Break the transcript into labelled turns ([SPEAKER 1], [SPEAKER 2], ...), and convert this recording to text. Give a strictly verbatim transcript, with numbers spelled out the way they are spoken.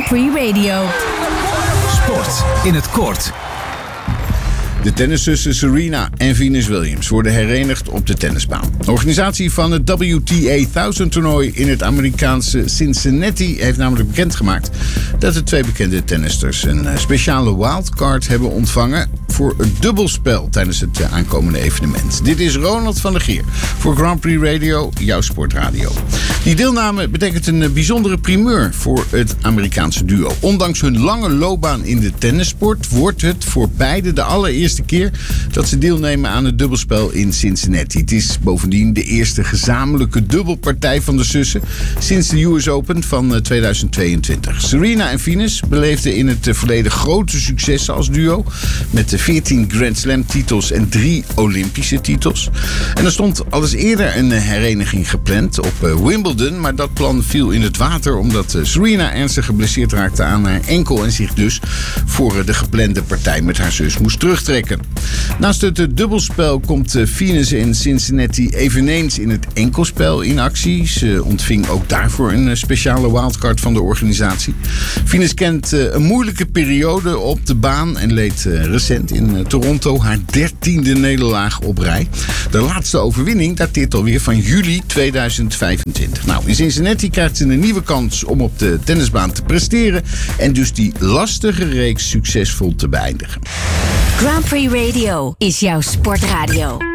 [SPEAKER 1] Prix Radio.
[SPEAKER 2] Sport in het kort.
[SPEAKER 3] De tenniszussen Serena en Venus Williams worden herenigd op de tennisbaan. De organisatie van het W T A duizend toernooi in het Amerikaanse Cincinnati heeft namelijk bekendgemaakt dat de twee bekende tennisters een speciale wildcard hebben ontvangen voor het dubbelspel tijdens het aankomende evenement. Dit is Ronald van der Geer voor Grand Prix Radio, jouw sportradio. Die deelname betekent een bijzondere primeur voor het Amerikaanse duo. Ondanks hun lange loopbaan in de tennissport wordt het voor beide de allereerste keer dat ze deelnemen aan het dubbelspel in Cincinnati. Het is bovendien de eerste gezamenlijke dubbelpartij van de zussen sinds de U S Open van tweeduizend tweeëntwintig. Serena en Venus beleefden in het verleden grote successen als duo met de veertien Grand Slam titels en drie Olympische titels. En er stond al eens eerder een hereniging gepland op Wimbledon, maar dat plan viel in het water omdat Serena ernstig geblesseerd raakte aan haar enkel en zich dus voor de geplande partij met haar zus moest terugtrekken. Naast het dubbelspel komt Venus in Cincinnati eveneens in het enkelspel in actie. Ze ontving ook daarvoor een speciale wildcard van de organisatie. Venus kent een moeilijke periode op de baan en leed recent in Toronto haar dertiende nederlaag op rij. De laatste overwinning dateert alweer van juli tweeduizend vijfentwintig. Nou, in Cincinnati krijgt ze een nieuwe kans om op de tennisbaan te presteren en dus die lastige reeks succesvol te beëindigen.
[SPEAKER 1] Grand Prix Radio is jouw sportradio.